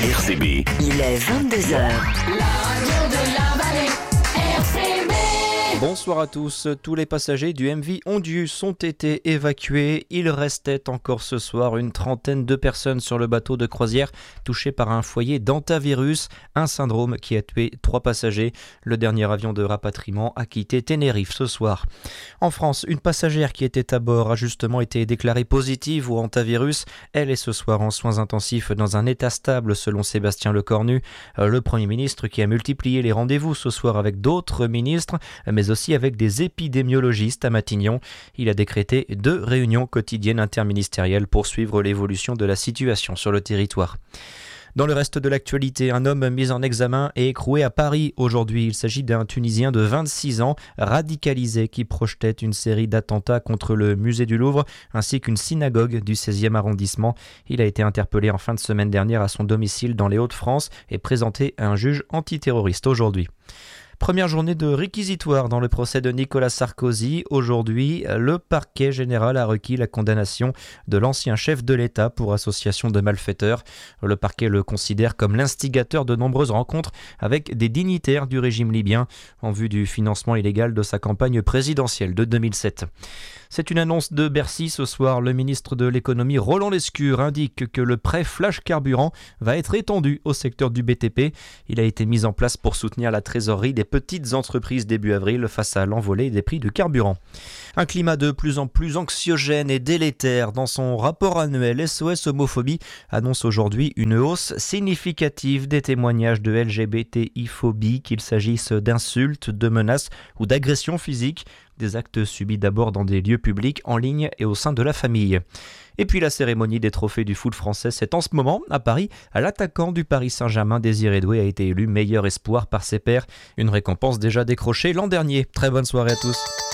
RCB. Il est 22h. La radio de la vallée, RCB. Bonsoir à tous. Tous les passagers du MV Ondius ont été évacués. Il restait encore ce soir une trentaine de personnes sur le bateau de croisière touchées par un foyer d'hantavirus, un syndrome qui a tué 3 passagers. Le dernier avion de rapatriement a quitté Tenerife ce soir. En France, une passagère qui était à bord a justement été déclarée positive au hantavirus. Elle est ce soir en soins intensifs dans un état stable selon Sébastien Lecornu, le Premier ministre qui a multiplié les rendez-vous ce soir avec d'autres ministres, mais aussi avec des épidémiologistes à Matignon. Il a décrété 2 réunions quotidiennes interministérielles pour suivre l'évolution de la situation sur le territoire. Dans le reste de l'actualité, un homme mis en examen est écroué à Paris aujourd'hui. Il s'agit d'un Tunisien de 26 ans, radicalisé, qui projetait une série d'attentats contre le musée du Louvre ainsi qu'une synagogue du 16e arrondissement. Il a été interpellé en fin de semaine dernière à son domicile dans les Hauts-de-France et présenté à un juge antiterroriste aujourd'hui. Première journée de réquisitoire dans le procès de Nicolas Sarkozy. Aujourd'hui, le parquet général a requis la condamnation de l'ancien chef de l'État pour association de malfaiteurs. Le parquet le considère comme l'instigateur de nombreuses rencontres avec des dignitaires du régime libyen en vue du financement illégal de sa campagne présidentielle de 2007. C'est une annonce de Bercy ce soir. Le ministre de l'économie Roland Lescure indique que le prêt flash carburant va être étendu au secteur du BTP. Il a été mis en place pour soutenir la trésorerie des petites entreprises début avril face à l'envolée des prix du carburant. Un climat de plus en plus anxiogène et délétère. Dans son rapport annuel, SOS Homophobie annonce aujourd'hui une hausse significative des témoignages de LGBTI-phobie, qu'il s'agisse d'insultes, de menaces ou d'agressions physiques. Des actes subis d'abord dans des lieux publics, en ligne et au sein de la famille. Et puis la cérémonie des trophées du foot français, c'est en ce moment à Paris. L'attaquant du Paris Saint-Germain, Désiré Doué, a été élu meilleur espoir par ses pairs. Une récompense déjà décrochée l'an dernier. Très bonne soirée à tous.